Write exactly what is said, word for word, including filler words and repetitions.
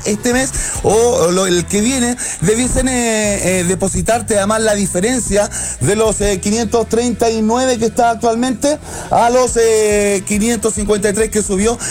este mes o lo, el que viene, debiesen eh, eh, depositarte además la diferencia de los eh, quinientos treinta y nueve que está actualmente a los eh, quinientos cincuenta y tres que subió